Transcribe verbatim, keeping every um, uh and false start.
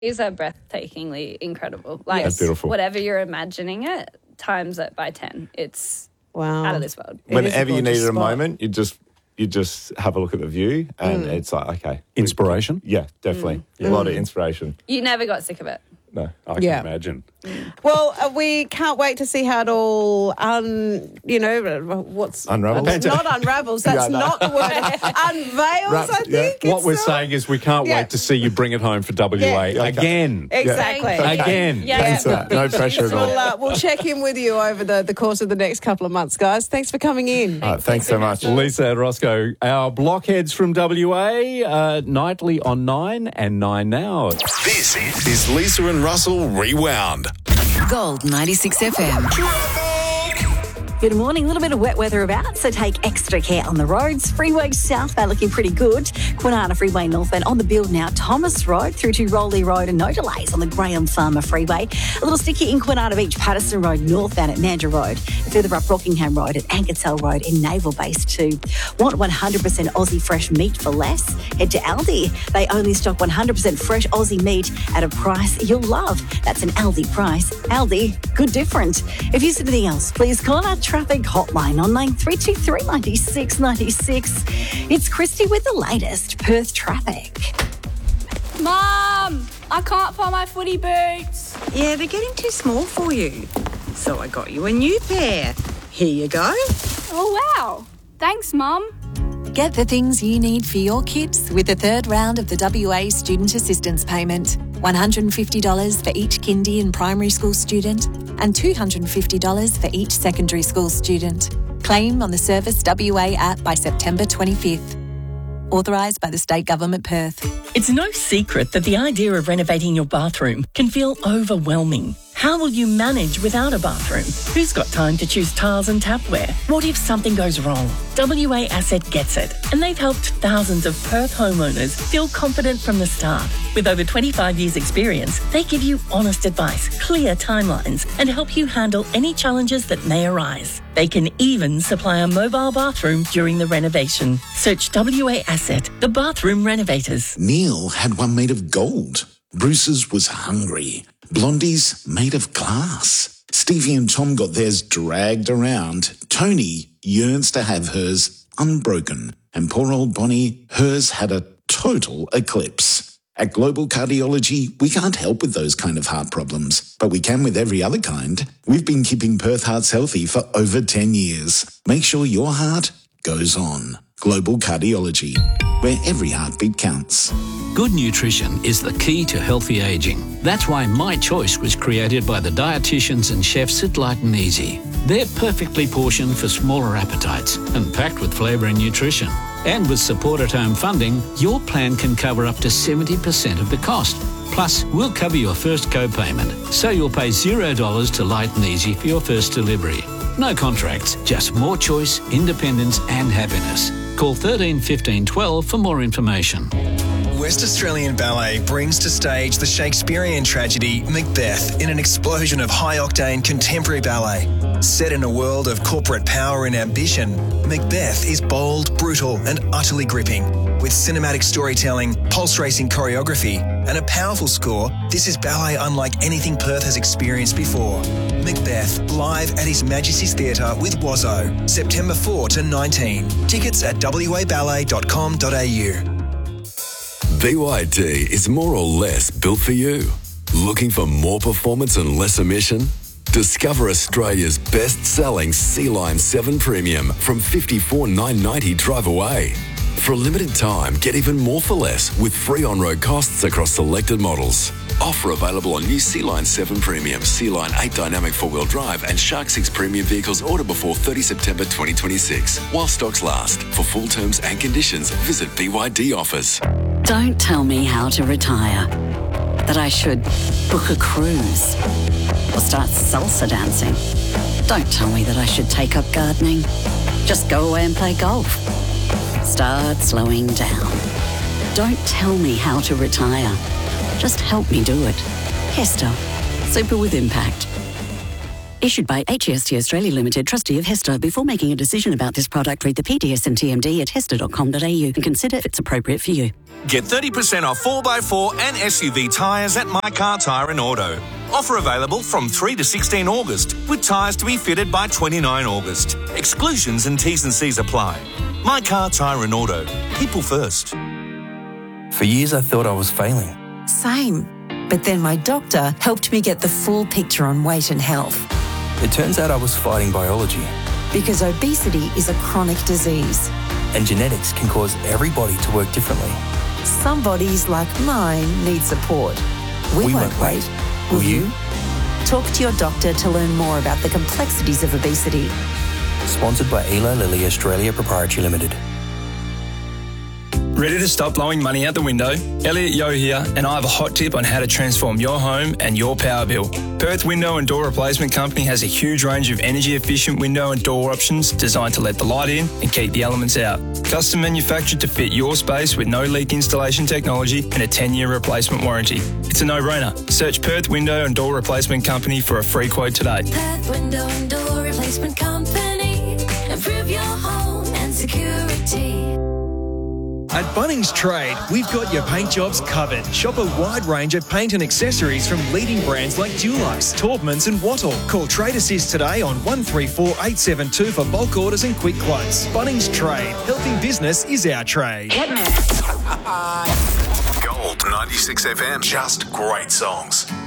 These are breathtakingly incredible. Like, That's beautiful. Whatever you're imagining it, times it by ten. It's wow. out of this world. Whenever you needed a spot. moment, you just you just have a look at the view and mm. it's like, okay. Inspiration? Yeah, definitely. Mm. Yeah. A lot of inspiration. You never got sick of it. No. I can yeah. imagine. Well, uh, we can't wait to see how it all, un, you know, what's... Unravels? It's not unravels. That's Yeah, no. not the word. Unveils, Wraps, I yeah. think. What it's we're still- saying is we can't Yeah. wait to see you bring it home for W A Yeah. again. Exactly. Yeah. Again. Yeah. Thanks for that. No pressure at all. We'll, uh, we'll check in with you over the, the course of the next couple of months, guys. Thanks for coming in. All right, thanks so much. Lisa and Roscoe, our blockheads from W A, uh, nightly on nine and nine now. This is Lisa and Russell Rewound. Gold ninety-six F M. Good morning. A little bit of wet weather about, so take extra care on the roads. Freeway southbound looking pretty good. Quinana Freeway northbound on the build now. Thomas Road through to Rowley Road and no delays on the Graham Farmer Freeway. A little sticky in Quinana Beach, Patterson Road northbound at Mandurah Road. Further up Rockingham Road at Ankertel Road in Naval Base two. Want one hundred percent Aussie fresh meat for less? Head to Aldi. They only stock one hundred percent fresh Aussie meat at a price you'll love. That's an Aldi price. Aldi, good different. If you see anything else, please call our traffic hotline on nine three two three, nine six nine six. It's Christy with the latest Perth traffic. Mum, I can't find my footy boots. Yeah, they're getting too small for you. So I got you a new pair. Here you go. Oh, wow. Thanks, Mum. Get the things you need for your kids with the third round of the W A Student Assistance Payment. one hundred fifty dollars for each kindy and primary school student and two hundred fifty dollars for each secondary school student. Claim on the Service W A app by September twenty-fifth. Authorised by the State Government Perth. It's no secret that the idea of renovating your bathroom can feel overwhelming. How will you manage without a bathroom? Who's got time to choose tiles and tapware? What if something goes wrong? W A Asset gets it, and they've helped thousands of Perth homeowners feel confident from the start. With over twenty-five years experience, they give you honest advice, clear timelines, and help you handle any challenges that may arise. They can even supply a mobile bathroom during the renovation. Search W A Asset, the bathroom renovators. Neil had one made of gold. Bruce's was hungry. Blondie's made of glass. Stevie and Tom got theirs dragged around. Tony yearns to have hers unbroken. And poor old Bonnie, hers had a total eclipse. At Global Cardiology, we can't help with those kind of heart problems, but we can with every other kind. We've been keeping Perth hearts healthy for over ten years. Make sure your heart goes on. Global Cardiology, where every heartbeat counts. Good nutrition is the key to healthy ageing. That's why My Choice was created by the dietitians and chefs at Light and Easy. They're perfectly portioned for smaller appetites and packed with flavour and nutrition. And with Support at Home funding, your plan can cover up to seventy percent of the cost. Plus, we'll cover your first co-payment, so you'll pay zero dollars to Light and Easy for your first delivery. No contracts, just more choice, independence and happiness. Call thirteen fifteen twelve for more information. West Australian Ballet brings to stage the Shakespearean tragedy Macbeth in an explosion of high-octane contemporary ballet. Set in a world of corporate power and ambition, Macbeth is bold, brutal and utterly gripping. With cinematic storytelling, pulse-racing choreography and a powerful score, this is ballet unlike anything Perth has experienced before. Macbeth, live at His Majesty's Theatre with Wazzo, September fourth to nineteenth. Tickets at w a ballet dot com dot a u. B Y D is more or less built for you. Looking for more performance and less emission? Discover Australia's best-selling Sea-Line seven Premium from fifty-four thousand nine hundred ninety dollars drive away. For a limited time, get even more for less with free on-road costs across selected models. Offer available on new Sea-Line seven Premium, Sea-Line eight Dynamic four-wheel drive and Shark six Premium vehicles ordered before thirtieth September twenty twenty-six. While stocks last. For full terms and conditions, visit B Y D offers. Don't tell me how to retire. That I should book a cruise or start salsa dancing. Don't tell me that I should take up gardening. Just go away and play golf. Start slowing down. Don't tell me how to retire. Just help me do it. Hester, super with impact. Issued by H E S T Australia Limited, trustee of HESTA. Before making a decision about this product, read the P D S and T M D at hesta dot com dot a u and consider if it's appropriate for you. Get thirty percent off four by four and S U V tyres at My Car Tyre and Auto. Offer available from three to sixteen August, with tyres to be fitted by twenty-nine August. Exclusions and T's and C's apply. My Car Tyre and Auto. People first. For years I thought I was failing. Same. But then my doctor helped me get the full picture on weight and health. It turns out I was fighting biology. Because obesity is a chronic disease. And genetics can cause every body to work differently. Some bodies, like mine, need support. We, we won't, won't wait. wait. Will, Will you? you? Talk to your doctor to learn more about the complexities of obesity. Sponsored by Eli Lilly Australia Proprietary Limited. Ready to stop blowing money out the window? Elliot Yeo here, and I have a hot tip on how to transform your home and your power bill. Perth Window and Door Replacement Company has a huge range of energy-efficient window and door options designed to let the light in and keep the elements out. Custom manufactured to fit your space with no leak installation technology and a ten-year replacement warranty. It's a no-brainer. Search Perth Window and Door Replacement Company for a free quote today. Perth Window and Door Replacement Company. Improve your home and security. At Bunnings Trade, we've got your paint jobs covered. Shop a wide range of paint and accessories from leading brands like Dulux, Taubmans and Wattle. Call Trade Assist today on one three four eight seven two for bulk orders and quick quotes. Bunnings Trade. Helping business is our trade. Gold ninety-six F M. Just great songs.